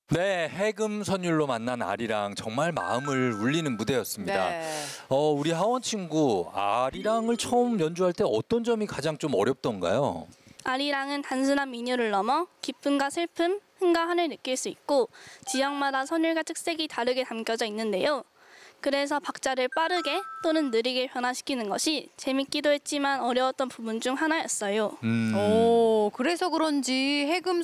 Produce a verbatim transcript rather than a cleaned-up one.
네, 해금 선율로 만난 아리랑 정말 마음을 울리는 무대였습니다. 네. 어, 우리 하원 친구 아리랑을 처음 연주할 때 어떤 점이 가장 좀 어렵던가요? 아리랑은 단순한 민요를 넘어 기쁨과 슬픔, 흥과 한을 느낄 수 있고 지역마다 선율과 특색이 다르게 담겨져 있는데요. 그래서 박자를 빠르게 또는 느리게 변화시키는 것이 재밌기도 했지만 어려웠던 부분 중 하나였어요. 음. 오, 그래서 그런지 해금